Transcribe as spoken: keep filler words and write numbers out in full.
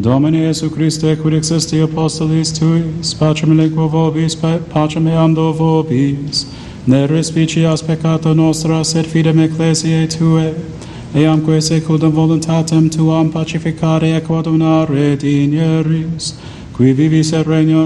Domine Iesu Christe, quid existi apostolis tuis, pacem elenco vobis, pacem eamdo vobis, ne respicias peccata nostra, sed fidem ecclesiae Tue, eamque secundum voluntatem Tuam pacificare et coadunare digneris, qui vivis et regnas